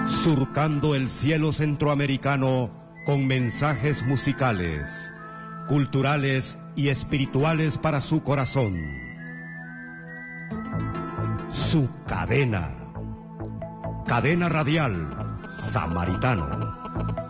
surcando el cielo centroamericano con mensajes musicales, culturales y espirituales para su corazón. Su cadena. Cadena Radial Samaritano.